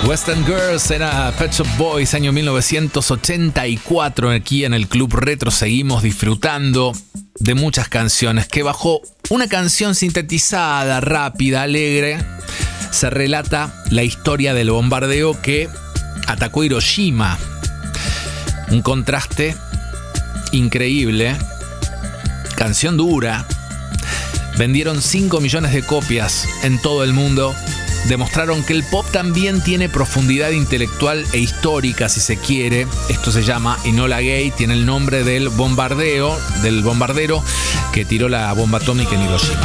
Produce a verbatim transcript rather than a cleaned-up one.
Western Girls era Pet Shop Boys, año mil novecientos ochenta y cuatro. Aquí en el Club Retro seguimos disfrutando de muchas canciones que bajo una canción sintetizada, rápida, alegre, se relata la historia del bombardeo que atacó Hiroshima. Un contraste increíble. Canción dura. Vendieron cinco millones de copias en todo el mundo. Demostraron que el pop también tiene profundidad intelectual e histórica, si se quiere. Esto se llama Enola Gay, tiene el nombre del bombardeo, del bombardero que tiró la bomba atómica en Hiroshima.